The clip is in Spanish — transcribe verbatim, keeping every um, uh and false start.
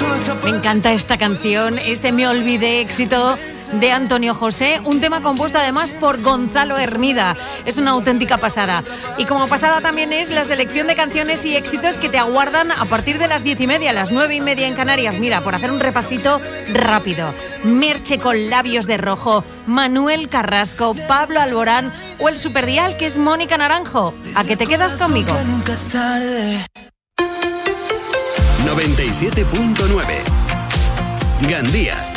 Me encanta esta canción, este Me Olvidé, éxito de Antonio José, un tema compuesto además por Gonzalo Hermida. Es una auténtica pasada. Y como pasada también es la selección de canciones y éxitos que te aguardan a partir de las diez y media, las nueve y media en Canarias. Mira, por hacer un repasito rápido. Merche con Labios de Rojo, Manuel Carrasco, Pablo Alborán o el superdial que es Mónica Naranjo. ¿A que te quedas conmigo? noventa y siete punto nueve Gandía.